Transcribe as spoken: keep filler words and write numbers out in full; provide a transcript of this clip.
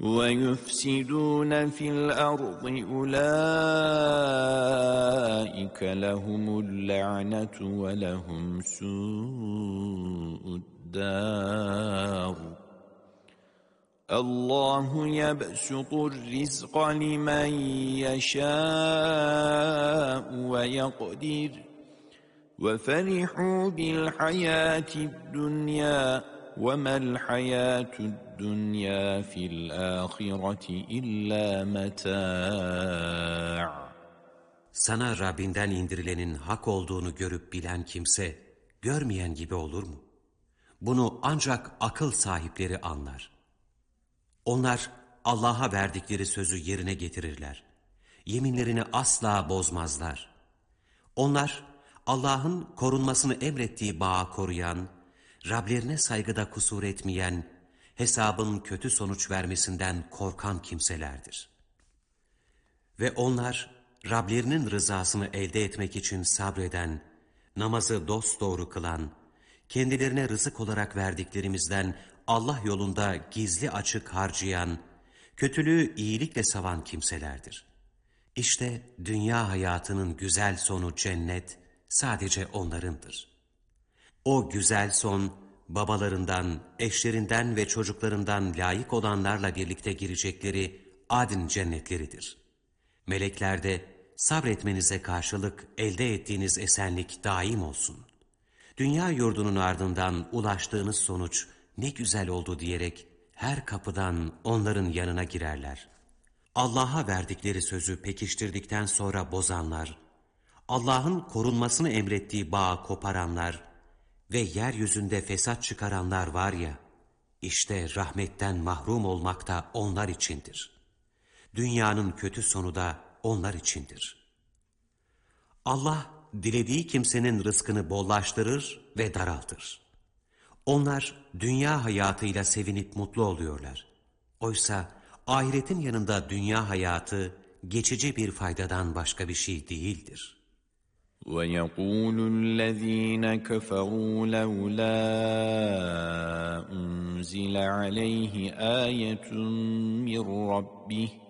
وَيُفْسِدُونَ فِي الْأَرْضِ أُولَٰئِكَ لَهُمُ اللَّعْنَةُ وَلَهُمْ سُوءُ الدَّارِ اللّٰهُ يَبْسُطُ الرِّزْقَ لِمَنْ يَشَاءُ وَيَقْدِرُ وَفَرِحُوا بِالْحَيَاةِ الدُّنْيَا وَمَا الْحَيَاةُ الدُّنْيَا فِي الْآخِرَةِ إِلَّا مَتَاعٌ. Sana Rabbinden indirilenin hak olduğunu görüp bilen kimse, görmeyen gibi olur mu? Bunu ancak akıl sahipleri anlar. Onlar Allah'a verdikleri sözü yerine getirirler. Yeminlerini asla bozmazlar. Onlar Allah'ın korunmasını emrettiği bağı koruyan, Rablerine saygıda kusur etmeyen, hesabın kötü sonuç vermesinden korkan kimselerdir. Ve onlar Rablerinin rızasını elde etmek için sabreden, namazı dosdoğru kılan, kendilerine rızık olarak verdiklerimizden Allah yolunda gizli açık harcayan, kötülüğü iyilikle savan kimselerdir. İşte dünya hayatının güzel sonu cennet sadece onlarındır. O güzel son, babalarından, eşlerinden ve çocuklarından layık olanlarla birlikte girecekleri adn cennetleridir. Melekler de sabretmenize karşılık elde ettiğiniz esenlik daim olsun. Dünya yurdunun ardından ulaştığınız sonuç ne güzel oldu diyerek her kapıdan onların yanına girerler. Allah'a verdikleri sözü pekiştirdikten sonra bozanlar, Allah'ın korunmasını emrettiği bağı koparanlar ve yeryüzünde fesat çıkaranlar var ya, işte rahmetten mahrum olmak da onlar içindir. Dünyanın kötü sonu da onlar içindir. Allah dilediği kimsenin rızkını bollaştırır ve daraltır. Onlar dünya hayatıyla sevinip mutlu oluyorlar. Oysa ahiretin yanında dünya hayatı geçici bir faydadan başka bir şey değildir. وَيَقُولُ الَّذ۪ينَ كَفَرُوا لَوْلَا أُنْزِلَ عَلَيْهِ آيَةٌ مِّنْ رَبِّهِ